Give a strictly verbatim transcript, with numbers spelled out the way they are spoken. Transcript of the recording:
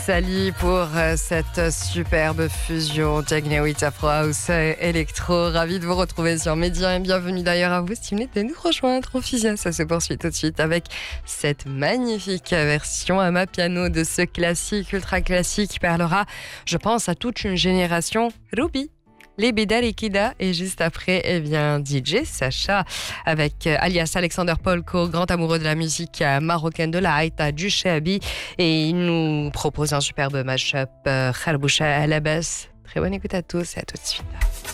Salut pour euh, cette superbe fusion Techno-Hit Afro House et Electro. Ravi de vous retrouver sur Média et bienvenue d'ailleurs à vous si vous venez de nous rejoindre. Officiel, ça se poursuit tout de suite avec cette magnifique version à ma piano de ce classique ultra classique qui parlera, je pense, à toute une génération. Ruby. Les Bédal et Kida, et juste après, eh bien, D J Sacha, avec euh, alias Alexander Polko, grand amoureux de la musique euh, marocaine, de la haïta, du shabi, et il nous propose un superbe mashup, euh, Kharboucha à la basse. Très bonne écoute à tous et à tout de suite.